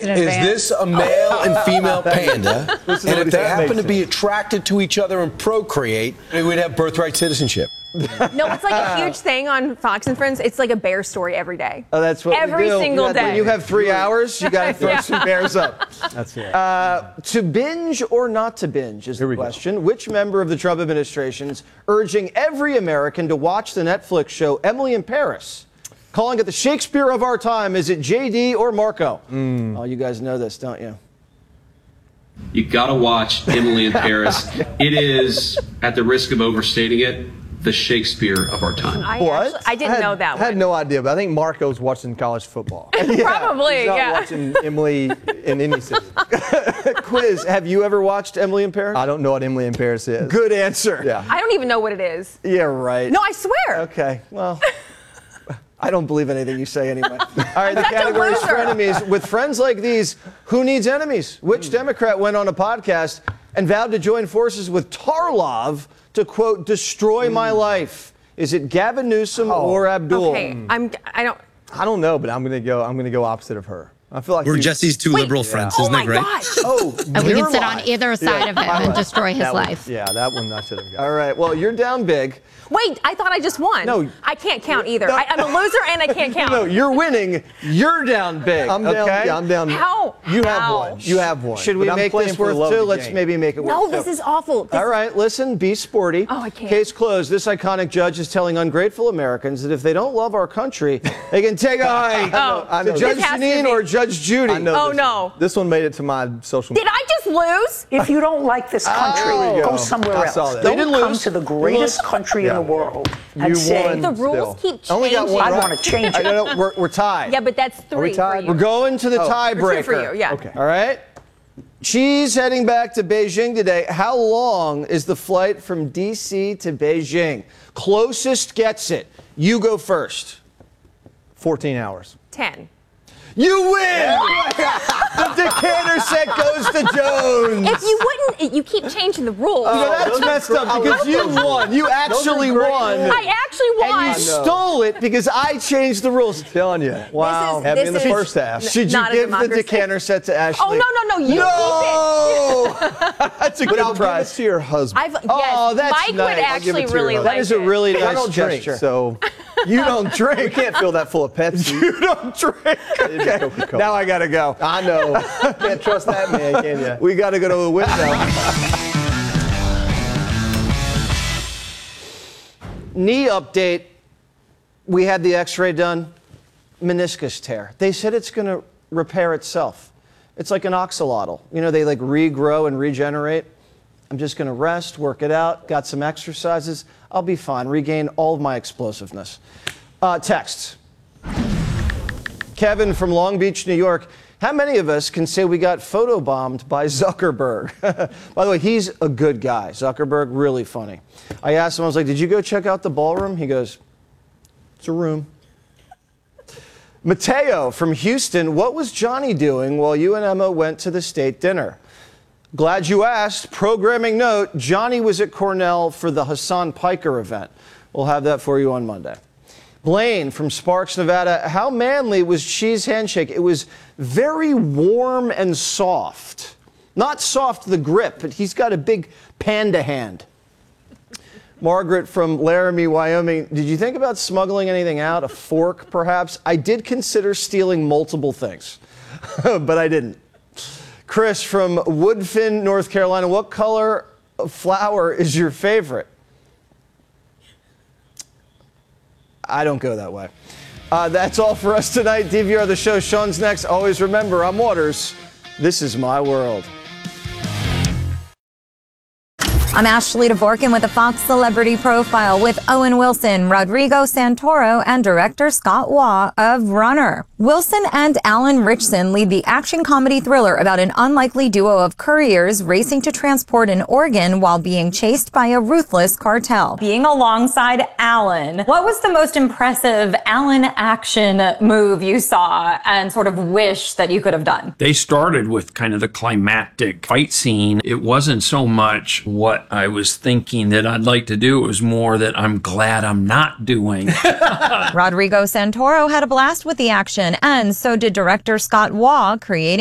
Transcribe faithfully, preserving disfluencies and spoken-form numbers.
Is this a male and female panda? And if they happen to be attracted to each other and procreate, they would have birthright citizenship. No, it's like a huge thing on Fox and Friends. It's like a bear story every day. Oh, that's what every we do. single you day. When you have three hours, you got to throw Yeah. some bears up. That's it. Uh, to binge or not to binge is Here the we go. question. Which member of the Trump administration's urging every American to watch the Netflix show Emily in Paris? Calling it the Shakespeare of our time. Is it J D or Marco? Mm. Oh, you guys know this, don't you? You gotta watch Emily in Paris. It is, at the risk of overstating it, the Shakespeare of our time. I, What? actually, I didn't I had, know that I had one. no idea, but I think Marco's watching college football. Probably, He's not yeah. watching Emily in any city. Quiz, have you ever watched Emily in Paris? I don't know what Emily in Paris is. Good answer. Yeah. I don't even know what it is. Yeah, right. No, I swear. Okay, well, I don't believe anything you say anyway. All right, the Such a category is loser. frenemies. With friends like these, who needs enemies? Which Democrat went on a podcast and vowed to join forces with Tarlov to, quote, destroy my life? Is it Gavin Newsom Oh. or Abdul? Okay, I'm. I don't. I don't know, but I'm gonna go. I'm gonna go opposite of her. I feel like We're you- Jesse's two Wait, liberal friends, Oh isn't my that great? gosh. Oh, And we your can sit on life. either side of him and destroy his that one- life. yeah, that one I should have got. All right, well, you're down big. Wait, I thought I just won. No. I can't count either. No. I, I'm a loser and I can't count. No, you're winning. You're down big. I'm down. okay? Yeah, I'm down. How? You have How? one. You have one. Should we But I'm make playing this for the worth love two? of the Let's game. maybe make it No, worth two. this is awful. This- All right, listen, be sporty. Oh, I can't. Case closed. This iconic judge is telling ungrateful Americans that if they don't love our country, they can take a hike. Oh, I know. To Judge This has to Janine be- or Judge Judy? I know Oh, this no. One. This one made it to my social Did I just lose? If you don't like this country, Oh, go go. somewhere I else. saw that. They Don't didn't come lose. to the greatest Look. country Yeah. in the world You and say, won. The rules Still. keep Only changing. got one I right. want to change I it. don't know, we're, we're tied. Yeah, but that's three we tied? for We're you. going to the Oh. tiebreaker. Two for you, yeah. Okay. All right. She's heading back to Beijing today. How long is the flight from D C to Beijing? Closest gets it. You go first. fourteen hours. Ten. You win! The decanter set goes to Jones. If you wouldn't, you keep changing the rules. No, that's those are messed great. up I because love you those rules. won. You actually great won. rules. I actually won. And you stole it because I changed the rules. Telling you. Wow. is- Had me in the this is first half. Should you not a give the democracy. decanter set to Ashley? Oh, no, no, no, you no! That's a But good I'll give it prize. to your husband. I've, yes, Oh, that's Mike nice. would I'll give actually it to your really husband. like That is a it. really I nice don't drink, gesture. so You don't drink. you can't fill that full of Pepsi. You don't drink. It'd be Okay. Coca-Cola. Now I gotta go. I know. Can't trust that man, can you? We gotta go to the window. Knee update. We had the X-ray done. Meniscus tear. They said it's gonna repair itself. It's like an oxalotl. You know, they like regrow and regenerate. I'm just gonna rest, work it out, got some exercises. I'll be fine. Regain all of my explosiveness. Uh, texts. Kevin from Long Beach, New York. How many of us can say we got photobombed by Zuckerberg? By the way, he's a good guy. Zuckerberg, really funny. I asked him, I was like, did you go check out the ballroom? He goes, it's a room. Mateo from Houston, what was Johnny doing while you and Emma went to the state dinner? Glad you asked. Programming note, Johnny was at Cornell for the Hassan Piker event. We'll have that for you on Monday. Blaine from Sparks, Nevada. How manly was Cheese Handshake? It was very warm and soft. Not soft, the grip, but he's got a big panda hand. Margaret from Laramie, Wyoming. Did you think about smuggling anything out? A fork, perhaps? I did consider stealing multiple things, but I didn't. Chris from Woodfin, North Carolina. What color of flower is your favorite? I don't go that way. Uh, that's all for us tonight. D V R the show. Sean's next. Always remember, I'm Waters. This is my world. I'm Ashley Dvorkin with a Fox Celebrity Profile with Owen Wilson, Rodrigo Santoro, and director Scott Waugh of Runner. Wilson and Alan Ritchson lead the action comedy thriller about an unlikely duo of couriers racing to transport an organ while being chased by a ruthless cartel. Being alongside Alan, what was the most impressive Alan action move you saw and sort of wish that you could have done? They started with kind of the climactic fight scene. It wasn't so much what I was thinking that I'd like to do. It was more that I'm glad I'm not doing. Rodrigo Santoro had a blast with the action, and so did director Scott Waugh, creating